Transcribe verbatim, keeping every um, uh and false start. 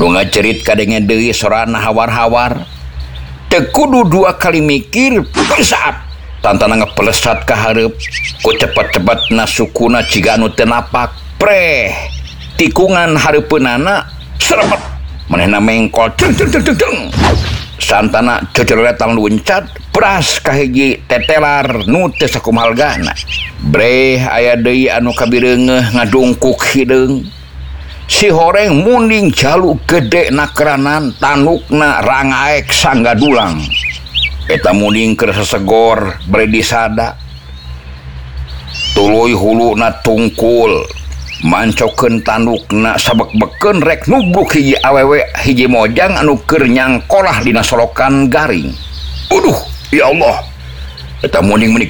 cerit kadenge deui sorana hawar-hawar teu kudu dua kali mikir pesat tantana ngepelesat ka hareup ku cepet-cepetna sukuna ciga anu teu napak preh tikungan hareupeunana srebet manehna mengkol ceng ceng ceng ceng santana ceceretang luncat pras ka hiji tetelar nu teu sakumaha breh aya deui anu kabireungeuh ngadungkuk hideung si horeng munding jalu gede nakeranan tanukna rangaek sangga dulang eta munding keur sesegor bere disada tuluy huluna tungkul mancokeun tandukna sabek-beken rek nubruk hiji awewe hiji mojang anu keur nyangkolah dina solokan garing. Uduh ya Allah eta munding meuni